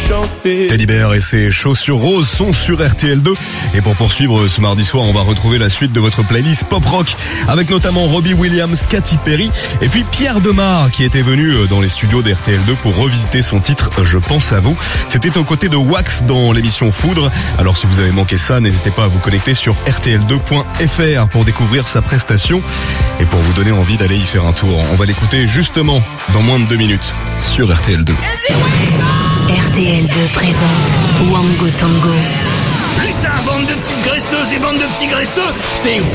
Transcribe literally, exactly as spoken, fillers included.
chanter. Teddy Bear et ses chaussures roses sont sur R T L deux. Et pour poursuivre ce mardi soir, on va retrouver la suite de votre playlist pop rock avec notamment Robbie Williams, Katy Perry et puis Pierre Demar qui était venu dans les studios d'R T L deux pour revisiter son titre Je pense à vous. C'était aux côtés de Wax dans l'émission Foudre. Alors si vous avez manqué ça, n'hésitez pas à vous connecter sur R T L deux point F R pour découvrir sa prestation et pour vous donner envie d'aller y faire un tour. On va l'écouter justement dans moins de deux minutes sur R T L deux. R T L deux présente Wango Tango. Et ça, bande de petites graisseuses et bande de petits graisseux, c'est